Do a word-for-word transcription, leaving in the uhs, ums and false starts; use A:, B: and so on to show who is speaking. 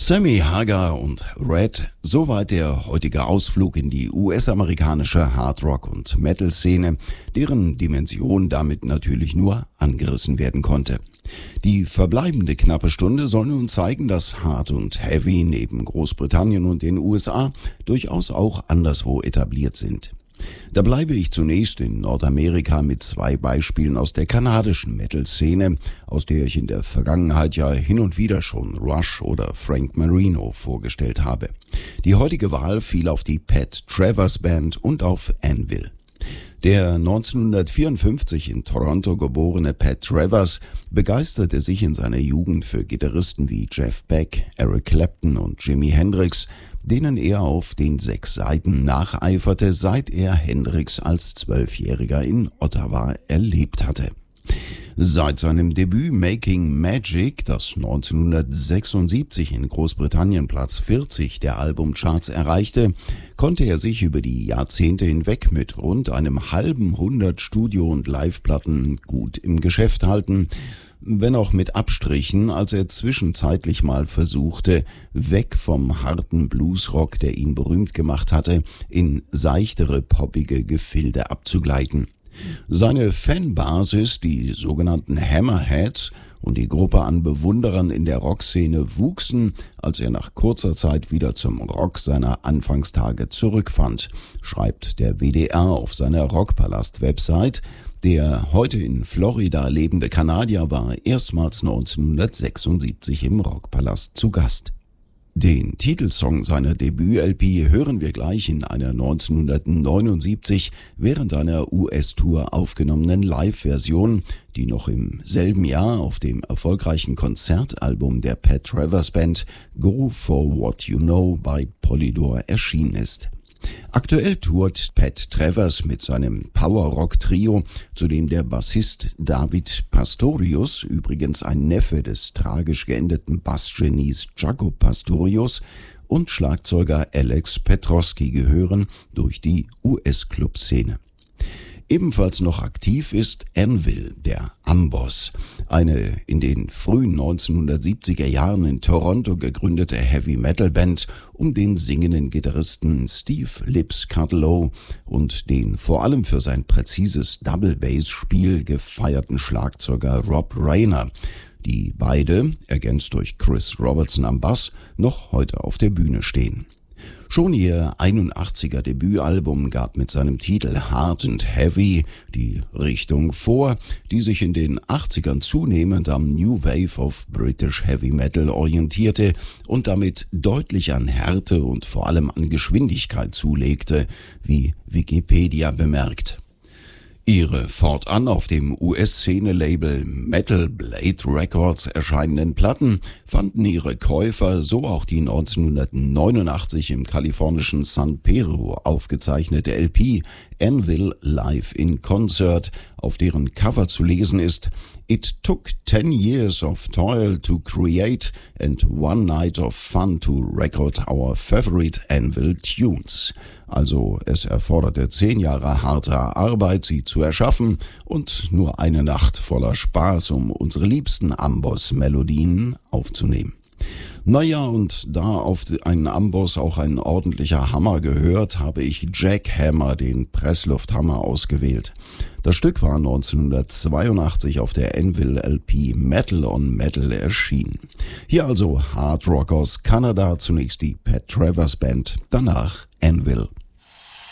A: Sammy Hagar und Red, soweit der heutige Ausflug in die U S-amerikanische Hardrock- und Metal-Szene, deren Dimension damit natürlich nur angerissen werden konnte. Die verbleibende knappe Stunde soll nun zeigen, dass Hard und Heavy neben Großbritannien und den U S A durchaus auch anderswo etabliert sind. Da bleibe ich zunächst in Nordamerika mit zwei Beispielen aus der kanadischen Metal-Szene, aus der ich in der Vergangenheit ja hin und wieder schon Rush oder Frank Marino vorgestellt habe. Die heutige Wahl fiel auf die Pat Travers Band und auf Anvil. Der neunzehnhundertvierundfünfzig in Toronto geborene Pat Travers begeisterte sich in seiner Jugend für Gitarristen wie Jeff Beck, Eric Clapton und Jimi Hendrix, denen er auf den sechs Seiten nacheiferte, seit er Hendrix als Zwölfjähriger in Ottawa erlebt hatte. Seit seinem Debüt Making Magic, das neunzehnhundertsechsundsiebzig in Großbritannien Platz vierzig der Albumcharts erreichte, konnte er sich über die Jahrzehnte hinweg mit rund einem halben Hundert Studio- und Liveplatten gut im Geschäft halten, wenn auch mit Abstrichen, als er zwischenzeitlich mal versuchte, weg vom harten Bluesrock, der ihn berühmt gemacht hatte, in seichtere, poppige Gefilde abzugleiten. Seine Fanbasis, die sogenannten Hammerheads und die Gruppe an Bewunderern in der Rockszene wuchsen, als er nach kurzer Zeit wieder zum Rock seiner Anfangstage zurückfand, schreibt der W D R auf seiner Rockpalast-Website. Der heute in Florida lebende Kanadier war erstmals neunzehnhundertsechsundsiebzig im Rockpalast zu Gast. Den Titelsong seiner Debüt-L P hören wir gleich in einer neunzehnhundertneunundsiebzig während einer U S-Tour aufgenommenen Live-Version, die noch im selben Jahr auf dem erfolgreichen Konzertalbum der Pat Travers Band Go For What You Know bei Polydor erschienen ist. Aktuell tourt Pat Travers mit seinem Power-Rock-Trio, zu dem der Bassist David Pastorius, übrigens ein Neffe des tragisch geendeten Bassgenies Jaco Pastorius, und Schlagzeuger Alex Petrosky gehören, durch die U S-Clubszene. Ebenfalls noch aktiv ist Anvil, der Amboss, eine in den frühen neunzehnhundertsiebziger Jahren in Toronto gegründete Heavy-Metal-Band um den singenden Gitarristen Steve Lips Cutlow und den vor allem für sein präzises Double-Bass-Spiel gefeierten Schlagzeuger Rob Rayner, die beide, ergänzt durch Chris Robertson am Bass, noch heute auf der Bühne stehen. Schon ihr einundachtziger Debütalbum gab mit seinem Titel Hard and Heavy die Richtung vor, die sich in den achtzigern zunehmend am New Wave of British Heavy Metal orientierte und damit deutlich an Härte und vor allem an Geschwindigkeit zulegte, wie Wikipedia bemerkt. Ihre fortan auf dem U S-Szene-Label Metal Blade Records erscheinenden Platten fanden ihre Käufer, so auch die neunzehnhundertneunundachtzig im kalifornischen San Pedro aufgezeichnete L P Anvil Live in Concert, auf deren Cover zu lesen ist: It took ten years of toil to create and one night of fun to record our favorite Anvil tunes. Also es erforderte zehn Jahre harter Arbeit, sie zu erschaffen, und nur eine Nacht voller Spaß, um unsere liebsten Amboss-Melodien aufzunehmen. Naja, und da auf einen Amboss auch ein ordentlicher Hammer gehört, habe ich Jackhammer, den Presslufthammer, ausgewählt. Das Stück war neunzehnhundertzweiundachtzig auf der Anvil L P Metal on Metal erschienen. Hier also Hard Rock aus Kanada, zunächst die Pat Travers Band, danach Anvil.